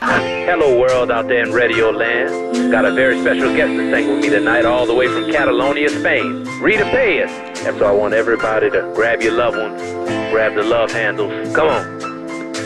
Hello world out there in radio land. Got a very special guest to sing with me tonight all the way from Catalonia, Spain. Rita Payas. And so I want everybody to grab your loved ones, grab the love handles. Come on.